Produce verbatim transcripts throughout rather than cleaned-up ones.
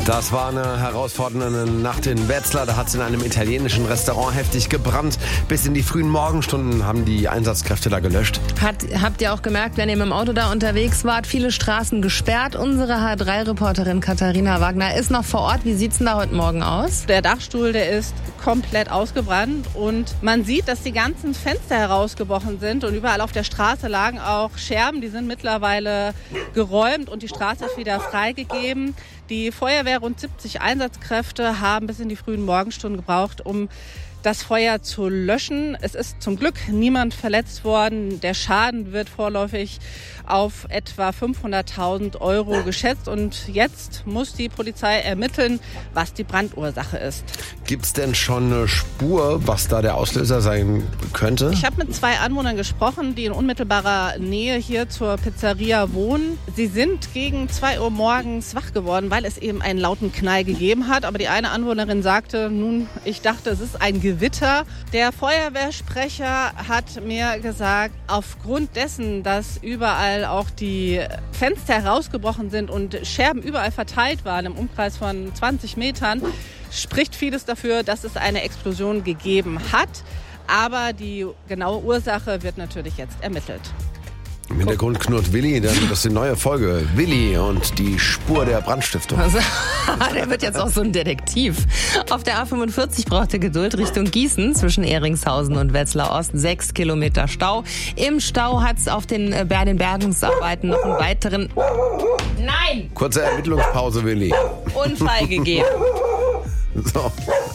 Das war eine herausfordernde Nacht in Wetzlar. Da hat es in einem italienischen Restaurant heftig gebrannt. Bis in die frühen Morgenstunden haben die Einsatzkräfte da gelöscht. Hat, habt ihr auch gemerkt, wenn ihr mit dem Auto da unterwegs wart, viele Straßen gesperrt. Unsere H drei Reporterin Katharina Wagner ist noch vor Ort. Wie sieht's denn da heute Morgen aus? Der Dachstuhl, der ist komplett ausgebrannt und man sieht, dass die ganzen Fenster herausgebrochen sind und überall auf der Straße lagen auch Scherben. Die sind mittlerweile geräumt und die Straße ist wieder freigegeben. Die Feuerwehr, rund siebzig Einsatzkräfte, haben bis in die frühen Morgenstunden gebraucht, um das Feuer zu löschen. Es ist zum Glück niemand verletzt worden. Der Schaden wird vorläufig auf etwa fünfhunderttausend Euro geschätzt. Und jetzt muss die Polizei ermitteln, was die Brandursache ist. Gibt es denn schon eine Spur, was da der Auslöser sein könnte? Ich habe mit zwei Anwohnern gesprochen, die in unmittelbarer Nähe hier zur Pizzeria wohnen. Sie sind gegen zwei Uhr morgens wach geworden, weil es eben einen lauten Knall gegeben hat. Aber die eine Anwohnerin sagte, nun, ich dachte, es ist ein Gewitter. Der Feuerwehrsprecher hat mir gesagt, aufgrund dessen, dass überall auch die Fenster herausgebrochen sind und Scherben überall verteilt waren im Umkreis von zwanzig Metern, spricht vieles dafür, dass es eine Explosion gegeben hat. Aber die genaue Ursache wird natürlich jetzt ermittelt. Im Hintergrund knurrt Willi, dann das ist die neue Folge. Willi und die Spur der Brandstiftung. Also, der wird jetzt auch so ein Detektiv. Auf der A fünfundvierzig braucht ihr Geduld Richtung Gießen zwischen Ehringshausen und Wetzlar Ost. Sechs Kilometer Stau. Im Stau hat es auf den, äh, bei den Bergungsarbeiten noch einen weiteren... Nein! Kurze Ermittlungspause, Willi. Unfall gegeben. So.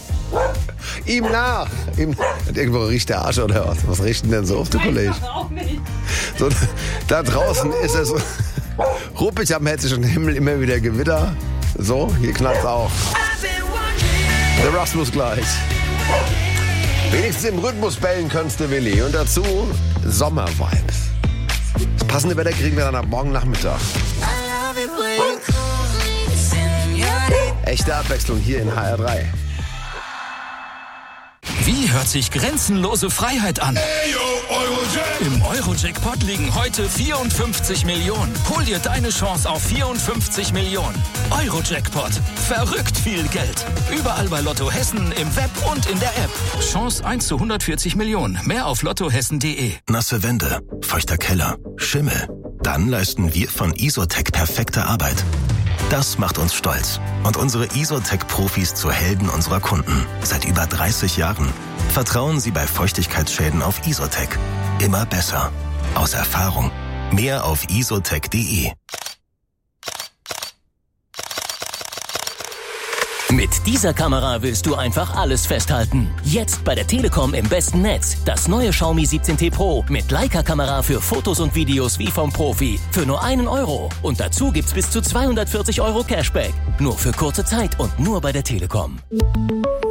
Ihm nach. Ihm, irgendwo riecht der Arsch oder was? Was riecht denn denn so auf der Kollege? Auch nicht. So, da draußen ist es ruppig am hessischen Himmel, immer wieder Gewitter. So, hier knallt's auch. Der Rasmus gleich. Wenigstens im Rhythmus bellen kannst du, Willi. Und dazu Sommer-Vibes. Das passende Wetter kriegen wir dann ab morgen Nachmittag. Echte Abwechslung hier in H R drei. Wie hört sich grenzenlose Freiheit an? Im Euro-Jackpot liegen heute vierundfünfzig Millionen. Hol dir deine Chance auf vierundfünfzig Millionen. Euro-Jackpot. Verrückt viel Geld. Überall bei Lotto Hessen, im Web und in der App. Chance eins zu hundertvierzig Millionen. Mehr auf lottohessen punkt de. Nasse Wände, feuchter Keller, Schimmel. Dann leisten wir von Isotec perfekte Arbeit. Das macht uns stolz und unsere Isotec-Profis zu Helden unserer Kunden. Seit über dreißig Jahren. Vertrauen Sie bei Feuchtigkeitsschäden auf Isotec. Immer besser. Aus Erfahrung. Mehr auf isotec punkt de. Mit dieser Kamera willst du einfach alles festhalten. Jetzt bei der Telekom im besten Netz. Das neue Xiaomi siebzehn T Pro mit Leica-Kamera für Fotos und Videos wie vom Profi. Für nur einen Euro. Und dazu gibt's bis zu zweihundertvierzig Euro Cashback. Nur für kurze Zeit und nur bei der Telekom.